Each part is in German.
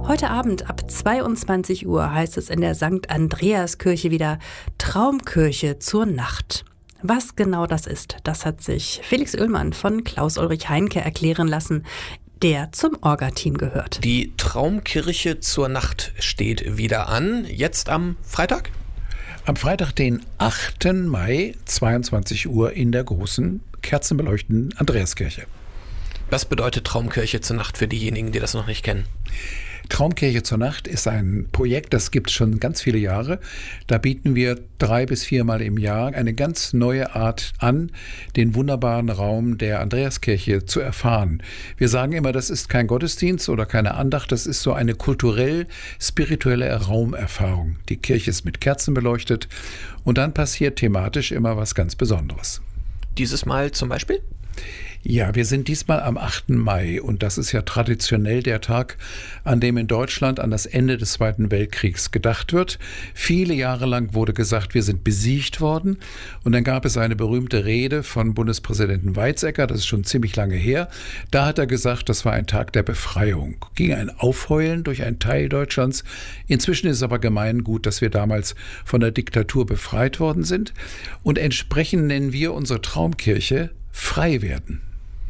Heute Abend ab 22 Uhr heißt es in der St. Andreaskirche wieder Traumkirche zur Nacht. Was genau das ist, das hat sich Felix Oehlmann von Klaus-Ulrich Heinke erklären lassen, der zum Orga-Team gehört. Die Traumkirche zur Nacht steht wieder an, jetzt am Freitag? Am Freitag, den 8. Mai, 22 Uhr in der großen, kerzenbeleuchteten Andreaskirche. Was bedeutet Traumkirche zur Nacht für diejenigen, die das noch nicht kennen? Traumkirche zur Nacht ist ein Projekt, das gibt es schon ganz viele Jahre. Da bieten wir 3 bis 4 Mal im Jahr eine ganz neue Art an, den wunderbaren Raum der Andreaskirche zu erfahren. Wir sagen immer, das ist kein Gottesdienst oder keine Andacht, das ist so eine kulturell-spirituelle Raumerfahrung. Die Kirche ist mit Kerzen beleuchtet und dann passiert thematisch immer was ganz Besonderes. Dieses Mal zum Beispiel? Ja, wir sind diesmal am 8. Mai und das ist ja traditionell der Tag, an dem in Deutschland an das Ende des Zweiten Weltkriegs gedacht wird. Viele Jahre lang wurde gesagt, wir sind besiegt worden und dann gab es eine berühmte Rede von Bundespräsidenten Weizsäcker, das ist schon ziemlich lange her. Da hat er gesagt, das war ein Tag der Befreiung. Ging ein Aufheulen durch einen Teil Deutschlands. Inzwischen ist es aber gemeingut, dass wir damals von der Diktatur befreit worden sind und entsprechend nennen wir unsere Traumkirche frei werden.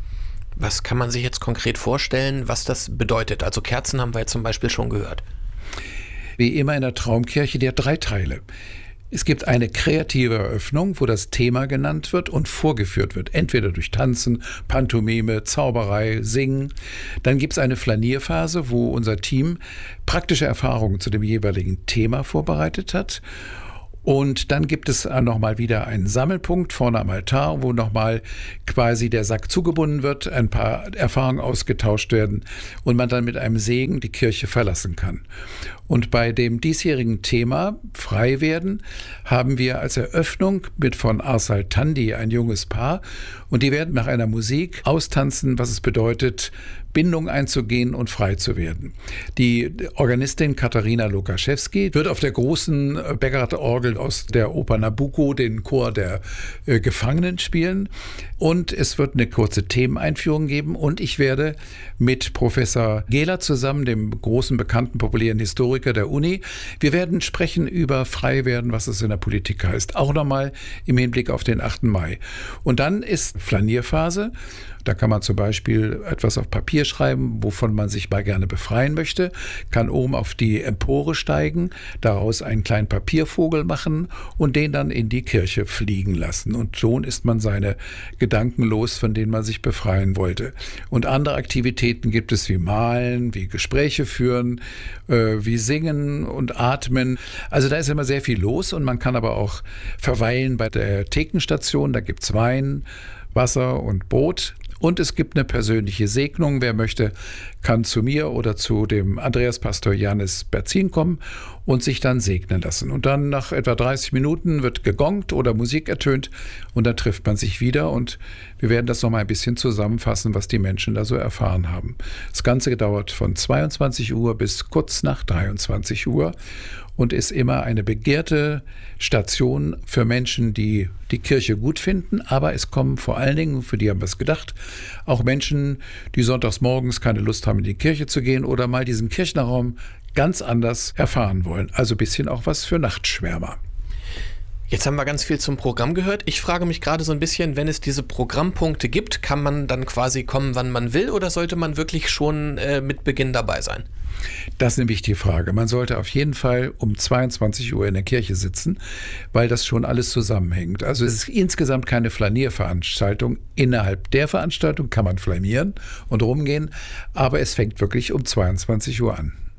Was kann man sich jetzt konkret vorstellen, was das bedeutet? Also Kerzen haben wir jetzt zum Beispiel schon gehört. Wie immer in der Traumkirche, die hat 3 Teile. Es gibt eine kreative Eröffnung, wo das Thema genannt wird und vorgeführt wird, entweder durch Tanzen, Pantomime, Zauberei, Singen. Dann gibt es eine Flanierphase, wo unser Team praktische Erfahrungen zu dem jeweiligen Thema vorbereitet hat. Und dann gibt es nochmal wieder einen Sammelpunkt vorne am Altar, wo nochmal quasi der Sack zugebunden wird, ein paar Erfahrungen ausgetauscht werden und man dann mit einem Segen die Kirche verlassen kann. Und bei dem diesjährigen Thema Frei werden haben wir als Eröffnung mit von Arsal Tandi ein junges Paar und die werden nach einer Musik austanzen, was es bedeutet, Bindung einzugehen und frei zu werden. Die Organistin Katharina Lukaschewski wird auf der großen Beckert-Orgel aus der Oper Nabucco den Chor der Gefangenen spielen und es wird eine kurze Themeneinführung geben und ich werde mit Professor Gehler zusammen, dem großen, bekannten, populären Historiker der Uni, wir werden sprechen über frei werden, was es in der Politik heißt. Auch nochmal im Hinblick auf den 8. Mai. Und dann ist Flanierphase. Da kann man zum Beispiel etwas auf Papier schreiben, wovon man sich mal gerne befreien möchte, kann oben auf die Empore steigen, daraus einen kleinen Papiervogel machen und den dann in die Kirche fliegen lassen. Und schon ist man seine Gedanken los, von denen man sich befreien wollte. Und andere Aktivitäten gibt es wie Malen, wie Gespräche führen, wie Singen und Atmen. Also da ist immer sehr viel los und man kann aber auch verweilen bei der Thekenstation. Da gibt es Wein, Wasser und Brot. Und es gibt eine persönliche Segnung. Wer möchte, kann zu mir oder zu dem Andreaspastor Janis Berzin kommen und sich dann segnen lassen. Und dann nach etwa 30 Minuten wird gegongt oder Musik ertönt und dann trifft man sich wieder und wir werden das nochmal ein bisschen zusammenfassen, was die Menschen da so erfahren haben. Das Ganze dauert von 22 Uhr bis kurz nach 23 Uhr und ist immer eine begehrte Station für Menschen, die die Kirche gut finden. Aber es kommen vor allen Dingen, für die haben wir es gedacht, auch Menschen, die sonntags morgens keine Lust haben, in die Kirche zu gehen oder mal diesen Kirchenraum ganz anders erfahren wollen. Also ein bisschen auch was für Nachtschwärmer. Jetzt haben wir ganz viel zum Programm gehört. Ich frage mich gerade so ein bisschen, wenn es diese Programmpunkte gibt, kann man dann quasi kommen, wann man will oder sollte man wirklich schon mit Beginn dabei sein? Das ist eine wichtige Frage. Man sollte auf jeden Fall um 22 Uhr in der Kirche sitzen, weil das schon alles zusammenhängt. Also es ist insgesamt keine Flanierveranstaltung. Innerhalb der Veranstaltung kann man flanieren und rumgehen, aber es fängt wirklich um 22 Uhr an.